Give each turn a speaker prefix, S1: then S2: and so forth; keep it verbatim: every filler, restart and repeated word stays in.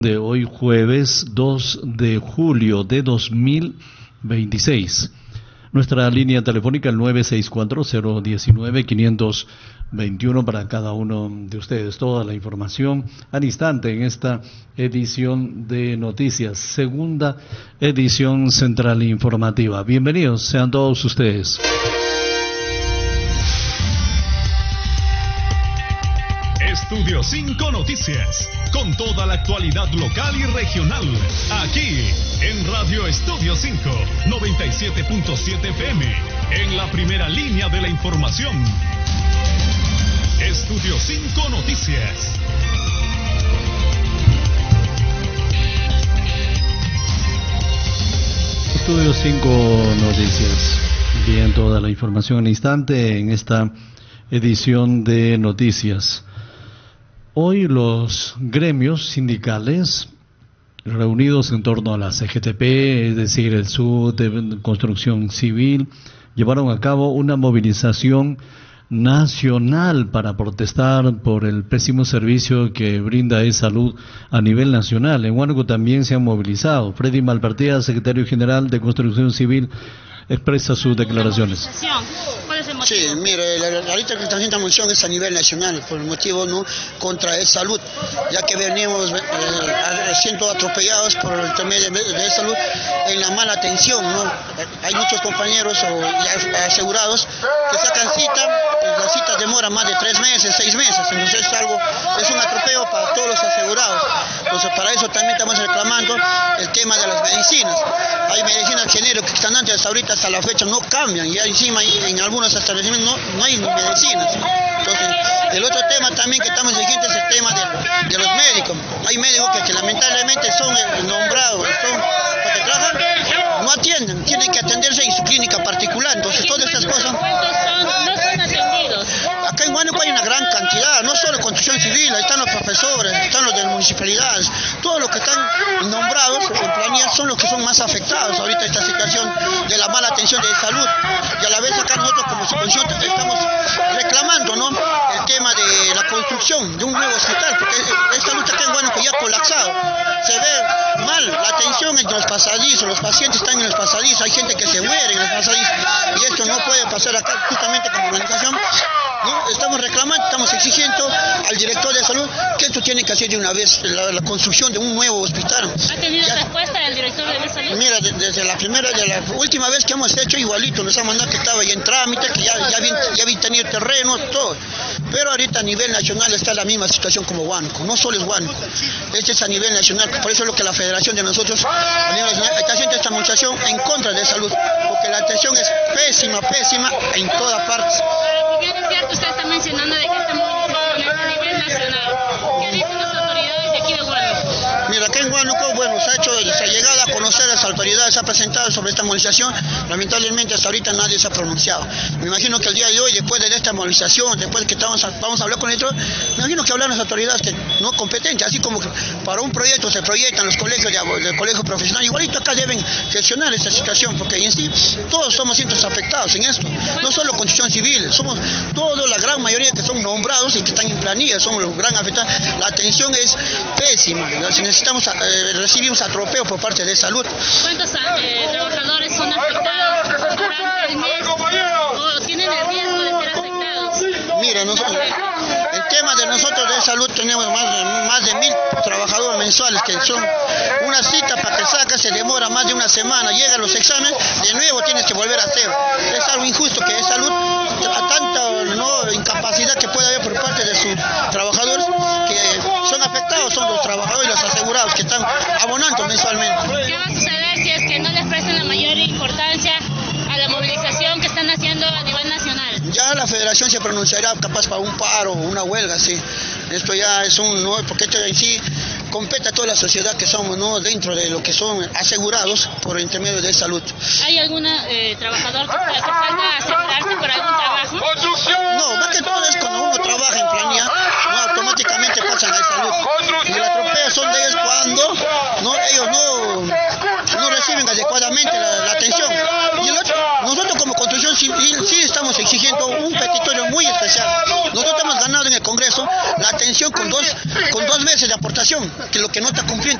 S1: De hoy jueves dos de julio de dos mil veintiséis. Nuestra línea telefónica el nueve seis cuatro, cero uno nueve, cinco dos uno para cada uno de ustedes. Toda la información al instante en esta edición de noticias, segunda edición central informativa. Bienvenidos sean todos ustedes.
S2: Estudio cinco Noticias, con toda la actualidad local y regional, aquí en Radio Estudio cinco, noventa y siete punto siete F M, en la primera línea de la información. Estudio cinco Noticias.
S1: Estudio cinco Noticias. Bien, toda la información al instante en esta edición de noticias. Hoy los gremios sindicales reunidos en torno a la C G T P, es decir, el S U T de Construcción Civil, llevaron a cabo una movilización nacional para protestar por el pésimo servicio que brinda e-salud a nivel nacional. En Huánuco también se han movilizado. Freddy Malpartida, secretario general de Construcción Civil, expresa sus declaraciones.
S3: ¿Cuál es el motivo? Sí, mire, la, la, ahorita que está haciendo esta moción es a nivel nacional, por el motivo no contra el salud, ya que venimos eh, siendo atropellados por el tema de, de salud en la mala atención, ¿no? Hay muchos compañeros o ya asegurados que sacan cita, y la cita demora más de tres meses, seis meses, entonces es algo, es un atropello para todos los asegurados. Entonces para eso también estamos reclamando el tema de las medicinas. Hay medicinas genéricas que están antes hasta ahorita hasta la fecha no cambian, y encima en algunos establecimientos no, no hay medicinas. Entonces, el otro tema también que estamos exigiendo es el tema de, de los médicos. Hay médicos que, que lamentablemente son nombrados, son, porque trabajan, no atienden, tienen que atenderse en su clínica particular. Entonces, todas estas cosas... Acá en Huánuco hay una gran cantidad, no solo construcción civil, ahí están los profesores, están los de las municipalidades, todos los que están nombrados en planilla son los que son más afectados ahorita esta situación de la mala atención de salud. Y a la vez acá nosotros como Subvención estamos reclamando, ¿no?, el tema de la construcción de un nuevo hospital, porque esta lucha acá en Huánuco ya ha colapsado, se ve mal la atención en los pasadizos, los pacientes están en los pasadizos, hay gente que se muere en los pasadizos, y esto no puede pasar acá justamente como organización. ¿No? Estamos reclamando, estamos exigiendo al director de salud que esto tiene que hacer de una vez, la, la construcción de un nuevo hospital.
S4: ¿Ha tenido ya, respuesta del director de salud?
S3: Mira, de, desde la primera, de la última vez que hemos hecho igualito, nos ha mandado que estaba ya en trámite, que ya, ya, habían, ya habían tenido terreno, todo. Pero ahorita a nivel nacional está la misma situación como Huánuco, no solo es Huánuco, este es a nivel nacional, por eso es lo que la federación de nosotros a nivel nacional está haciendo esta movilización en contra de salud, porque la atención es pésima, pésima en todas partes.
S4: Bien, es cierto, usted está mencionando de que esta movilización es a nivel nacional. ¿Qué dicen las autoridades de aquí de Huánuco?
S3: Mira, acá en Huánuco, bueno, se ha hecho, se ha llegado a conocer a las autoridades, se ha presentado sobre esta movilización, lamentablemente hasta ahorita nadie se ha pronunciado. Me imagino que el día de hoy, después de esta movilización, después de que estamos a, vamos a hablar con ellos, me imagino que hablan las autoridades que no competentes, así como que para un proyecto se proyectan los colegios de, del colegio profesional, igualito acá deben gestionar esta situación, porque en sí todos somos cientos afectados en esto, no solo construcción civil, somos todos, la gran mayoría que son nombrados y que están en planilla, somos los gran afectados. La atención es pésima, necesitamos, eh, recibimos atropello por parte de salud.
S4: ¿Cuántos eh, trabajadores son afectados durante el mes o tienen el riesgo de ser afectados?
S3: Mira, nosotros, el tema de nosotros de salud tenemos más de, más de mil trabajadores mensuales que son una cita para que saca, se demora más de una semana, llegan los exámenes, de nuevo tienes que volver a hacer. Es algo injusto que es salud, a tanta no, incapacidad que puede haber por parte de sus trabajadores que son afectados, son los trabajadores y los asegurados que están abonando mensualmente.
S4: ¿Qué va a suceder si es que no les prestan la mayor importancia a la movilización que están haciendo a nivel nacional?
S3: Ya la federación se pronunciará capaz para un paro o una huelga, sí. Esto ya es un, no, porque esto en sí compete a toda la sociedad que somos, ¿no?, dentro de lo que son asegurados por intermedio de salud.
S4: ¿Hay algún eh, trabajador que, que falta asegurarse por algún trabajo?
S3: No, más que todo es cuando uno trabaja en planilla, no, automáticamente pasan a salud. Y el atropello son de ellos cuando no, ellos no, no reciben adecuadamente la, la atención. Y el otro, nosotros como construcción civil sí estamos exigiendo un petitorio muy especial. Nosotros hemos ganado en el Congreso la atención con dos, con dos meses de aportación, que lo que no está cumpliendo.